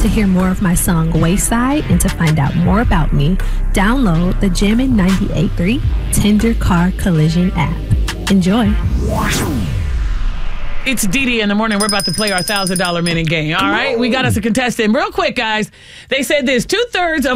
To hear more of my song Wayside and to find out more about me, download the Jammin' 98.3 Tender Car Collision app. Enjoy. It's Dee in the morning. We're about to play our $1,000 minute game. All right, we got us a contestant. Real quick, guys. They said this: 2/3 of